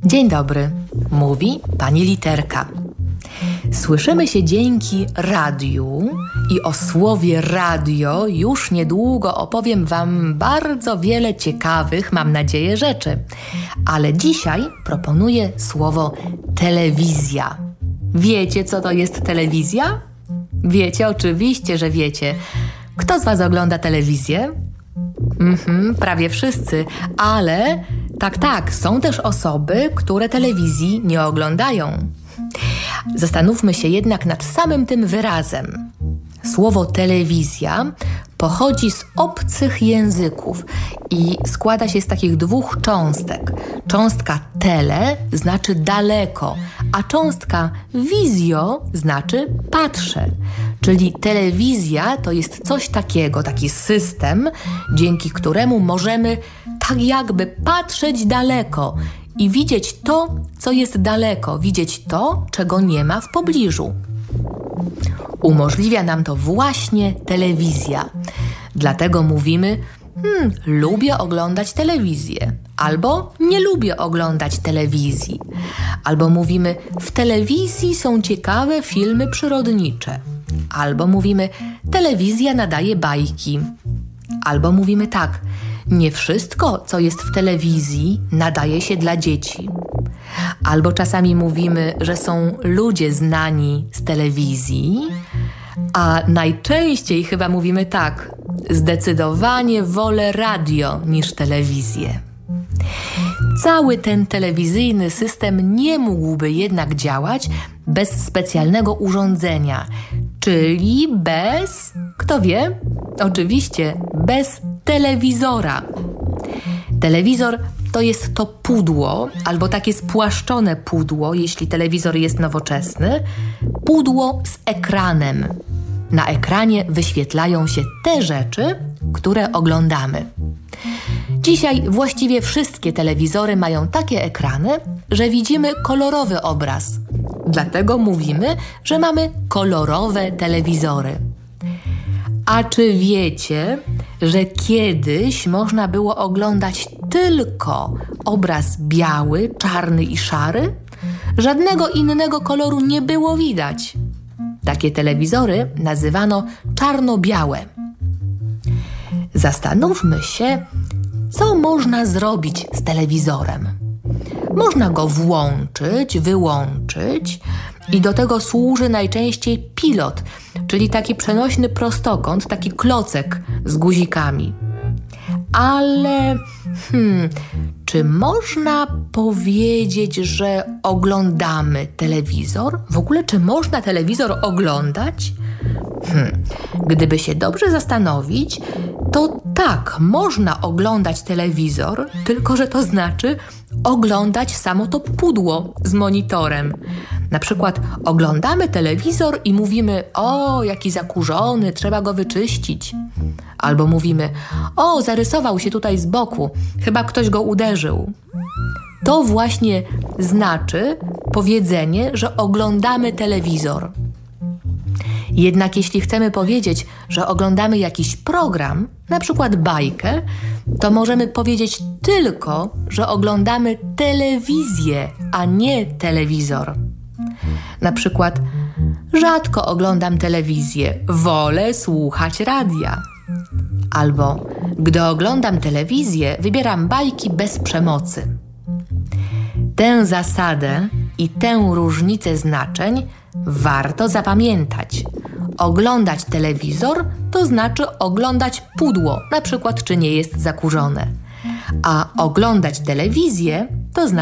Dzień dobry, mówi pani Literka. Słyszymy się dzięki radiu i o słowie radio już niedługo opowiem wam bardzo wiele ciekawych, mam nadzieję, rzeczy. Ale dzisiaj proponuję słowo telewizja. Wiecie, co to jest telewizja? Wiecie, oczywiście, że wiecie. Kto z was ogląda telewizję? Prawie wszyscy, ale tak, są też osoby, które telewizji nie oglądają. Zastanówmy się jednak nad samym tym wyrazem. Słowo telewizja pochodzi z obcych języków i składa się z takich dwóch cząstek. Cząstka tele znaczy daleko, a cząstka wizjo znaczy patrzę. Czyli telewizja to jest coś takiego, taki system, dzięki któremu możemy tak jakby patrzeć daleko i widzieć to, co jest daleko, widzieć to, czego nie ma w pobliżu. Umożliwia nam to właśnie telewizja. Dlatego mówimy, lubię oglądać telewizję, albo nie lubię oglądać telewizji, albo mówimy, w telewizji są ciekawe filmy przyrodnicze, albo mówimy, telewizja nadaje bajki, albo mówimy tak, nie wszystko, co jest w telewizji, nadaje się dla dzieci. Albo czasami mówimy, że są ludzie znani z telewizji, a najczęściej chyba mówimy tak, zdecydowanie wolę radio niż telewizję. Cały ten telewizyjny system nie mógłby jednak działać bez specjalnego urządzenia, czyli bez, kto wie? Oczywiście bez telewizora. Telewizor to jest to pudło, albo takie spłaszczone pudło, jeśli telewizor jest nowoczesny, pudło z ekranem. Na ekranie wyświetlają się te rzeczy, które oglądamy. Dzisiaj właściwie wszystkie telewizory mają takie ekrany, że widzimy kolorowy obraz. Dlatego mówimy, że mamy kolorowe telewizory. A czy wiecie, że kiedyś można było oglądać tylko obraz biały, czarny i szary? Żadnego innego koloru nie było widać. Takie telewizory nazywano czarno-białe. Zastanówmy się, co można zrobić z telewizorem. Można go włączyć, wyłączyć i do tego służy najczęściej pilot, czyli taki przenośny prostokąt, taki klocek z guzikami. Ale czy można powiedzieć, że oglądamy telewizor? W ogóle, czy można telewizor oglądać? Gdyby się dobrze zastanowić, to tak, można oglądać telewizor, tylko że to znaczy oglądać samo to pudło z monitorem. Na przykład oglądamy telewizor i mówimy, o, jaki zakurzony, trzeba go wyczyścić. Albo mówimy, o, zarysował się tutaj z boku, chyba ktoś go uderzył. To właśnie znaczy powiedzenie, że oglądamy telewizor. Jednak jeśli chcemy powiedzieć, że oglądamy jakiś program, na przykład bajkę, to możemy powiedzieć tylko, że oglądamy telewizję, a nie telewizor. Na przykład, rzadko oglądam telewizję, wolę słuchać radia. Albo, gdy oglądam telewizję, wybieram bajki bez przemocy. Tę zasadę i tę różnicę znaczeń warto zapamiętać. Oglądać telewizor to znaczy oglądać pudło, na przykład czy nie jest zakurzone. A oglądać telewizję to znaczy